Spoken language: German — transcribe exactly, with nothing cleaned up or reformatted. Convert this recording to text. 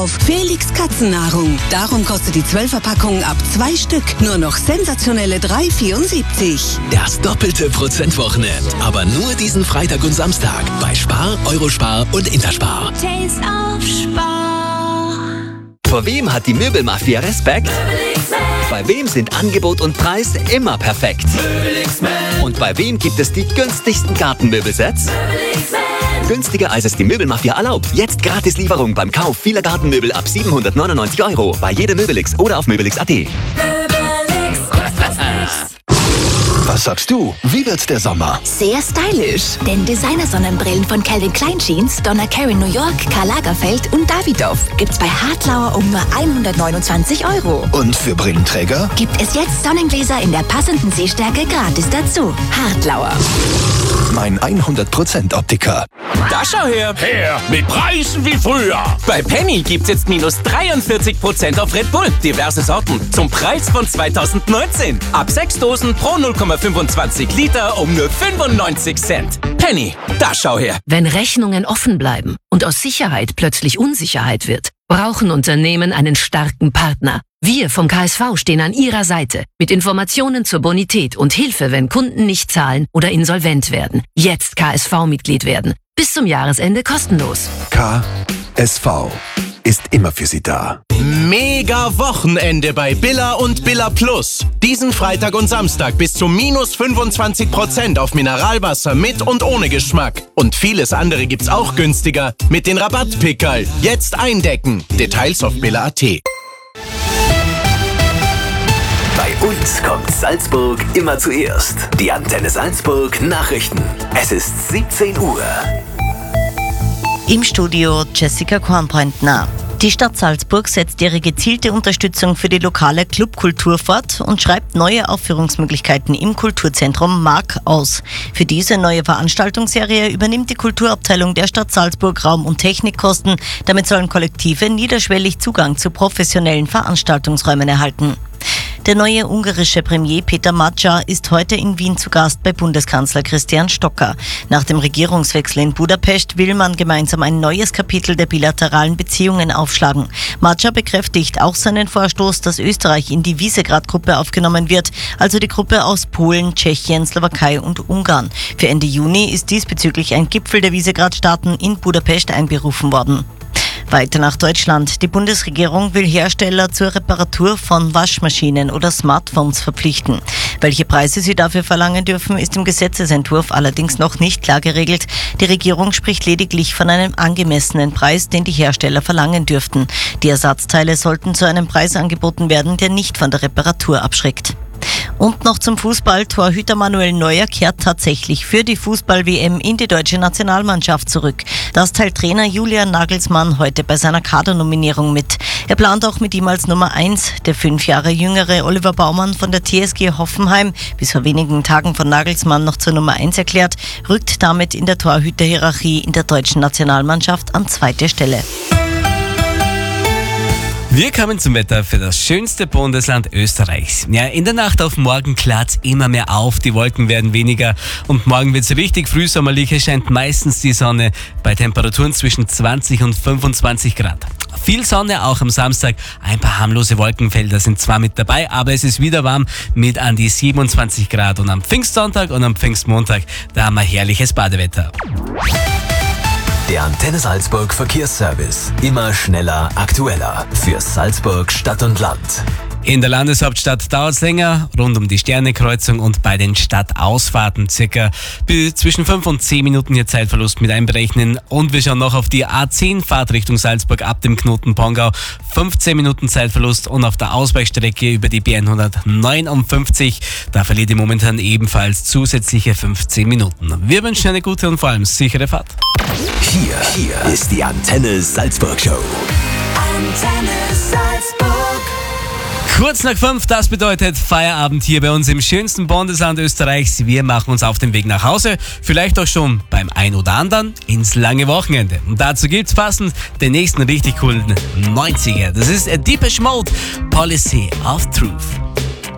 auf Felix Katzennahrung. Darum kostet die zwölfer-Packung ab zwei Stück nur noch sensationelle drei vierundsiebzig. Das doppelte Prozentwochenende. Aber nur diesen Freitag und Samstag bei Spar, Eurospar und Interspar. Taste of Spar. Vor wem hat die Möbelmafia Respekt? Bei wem sind Angebot und Preis immer perfekt? Und bei wem gibt es die günstigsten Gartenmöbelsets? Günstiger als es die Möbelmafia erlaubt. Jetzt gratis Lieferung beim Kauf vieler Gartenmöbel ab siebenhundertneunundneunzig Euro bei jedem Möbelix oder auf möbelix punkt at. Was sagst du? Wie wird der Sommer? Sehr stylisch. Denn Designer-Sonnenbrillen von Calvin Klein Jeans, Donna Karan New York, Karl Lagerfeld und Davidoff gibt's bei Hartlauer um nur hundertneunundzwanzig Euro. Und für Brillenträger? Gibt es jetzt Sonnengläser in der passenden Sehstärke gratis dazu. Hartlauer. Mein hundert Prozent Optiker. Da schau her! Her, mit Preisen wie früher! Bei Penny gibt's jetzt minus dreiundvierzig Prozent auf Red Bull. Diverse Sorten zum Preis von zweitausendneunzehn. Ab sechs Dosen pro null Komma fünfundzwanzig Liter um nur fünfundneunzig Cent. Penny, da schau her! Wenn Rechnungen offen bleiben und aus Sicherheit plötzlich Unsicherheit wird, brauchen Unternehmen einen starken Partner. Wir vom K S V stehen an Ihrer Seite mit Informationen zur Bonität und Hilfe, wenn Kunden nicht zahlen oder insolvent werden. Jetzt K S V-Mitglied werden. Bis zum Jahresende kostenlos. K S V ist immer für Sie da. Mega Wochenende bei Billa und Billa Plus. Diesen Freitag und Samstag bis zu minus fünfundzwanzig Prozent auf Mineralwasser mit und ohne Geschmack. Und vieles andere gibt's auch günstiger mit den Rabattpickerl. Jetzt eindecken. Details auf billa punkt at. Bei uns kommt Salzburg immer zuerst. Die Antenne Salzburg Nachrichten. Es ist siebzehn Uhr. Im Studio Jessica Kornbrandner. Die Stadt Salzburg setzt ihre gezielte Unterstützung für die lokale Clubkultur fort und schreibt neue Aufführungsmöglichkeiten im Kulturzentrum Mark aus. Für diese neue Veranstaltungsserie übernimmt die Kulturabteilung der Stadt Salzburg Raum- und Technikkosten. Damit sollen Kollektive niederschwellig Zugang zu professionellen Veranstaltungsräumen erhalten. Der neue ungarische Premier Peter Magyar ist heute in Wien zu Gast bei Bundeskanzler Christian Stocker. Nach dem Regierungswechsel in Budapest will man gemeinsam ein neues Kapitel der bilateralen Beziehungen aufschlagen. Magyar bekräftigt auch seinen Vorstoß, dass Österreich in die Visegrad-Gruppe aufgenommen wird, also die Gruppe aus Polen, Tschechien, Slowakei und Ungarn. Für Ende Juni ist diesbezüglich ein Gipfel der Visegrad-Staaten in Budapest einberufen worden. Weiter nach Deutschland. Die Bundesregierung will Hersteller zur Reparatur von Waschmaschinen oder Smartphones verpflichten. Welche Preise sie dafür verlangen dürfen, ist im Gesetzesentwurf allerdings noch nicht klar geregelt. Die Regierung spricht lediglich von einem angemessenen Preis, den die Hersteller verlangen dürften. Die Ersatzteile sollten zu einem Preis angeboten werden, der nicht von der Reparatur abschreckt. Und noch zum Fußball. Torhüter Manuel Neuer kehrt tatsächlich für die Fußball-W M in die deutsche Nationalmannschaft zurück. Das teilt Trainer Julian Nagelsmann heute bei seiner Kadernominierung mit. Er plant auch mit ihm als Nummer eins. Der fünf Jahre jüngere Oliver Baumann von der T S G Hoffenheim, bis vor wenigen Tagen von Nagelsmann noch zur Nummer eins erklärt, rückt damit in der Torhüterhierarchie in der deutschen Nationalmannschaft an zweite Stelle. Wir kommen zum Wetter für das schönste Bundesland Österreichs. Ja, in der Nacht auf morgen klart's immer mehr auf, die Wolken werden weniger und morgen wird's richtig frühsommerlich, es scheint meistens die Sonne bei Temperaturen zwischen zwanzig und fünfundzwanzig Grad. Viel Sonne auch am Samstag, ein paar harmlose Wolkenfelder sind zwar mit dabei, aber es ist wieder warm mit an die siebenundzwanzig Grad und am Pfingstsonntag und am Pfingstmontag, da haben wir herrliches Badewetter. Der Antenne Salzburg Verkehrsservice. Immer schneller, aktueller. Für Salzburg Stadt und Land. In der Landeshauptstadt dauert es länger, rund um die Sternekreuzung und bei den Stadtausfahrten circa zwischen fünf und zehn Minuten hier Zeitverlust mit einberechnen. Und wir schauen noch auf die A zehn Fahrt Richtung Salzburg ab dem Knoten Pongau. fünfzehn Minuten Zeitverlust und auf der Ausweichstrecke über die B hundertneunundfünfzig, da verliert ihr momentan ebenfalls zusätzliche fünfzehn Minuten. Wir wünschen eine gute und vor allem sichere Fahrt. Hier, hier ist die Antenne Salzburg Show. Antenne Salzburg. Kurz nach fünf, das bedeutet Feierabend hier bei uns im schönsten Bundesland Österreichs. Wir machen uns auf den Weg nach Hause, vielleicht auch schon beim ein oder anderen ins lange Wochenende. Und dazu gibt's passend den nächsten richtig coolen neunziger. Das ist Depeche Mode, Policy of Truth.